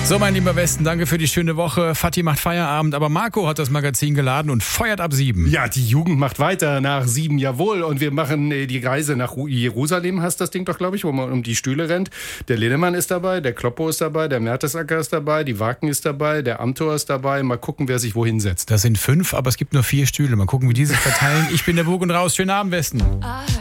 So, mein lieber Westen, danke für die schöne Woche. Fatih macht Feierabend, aber Marco hat das Magazin geladen und feuert ab 7. Ja, die Jugend macht weiter nach 7, jawohl. Und wir machen die Reise nach Jerusalem, heißt das Ding doch, glaube ich, wo man um die Stühle rennt. Der Linnemann ist dabei, der Kloppo ist dabei, der Mertesacker ist dabei, die Wagen ist dabei, der Amthor ist dabei. Mal gucken, wer sich wohin setzt. Das sind 5, aber es gibt nur 4 Stühle. Mal gucken, wie die sich verteilen. Ich bin der Bug und raus. Schönen Abend, Westen.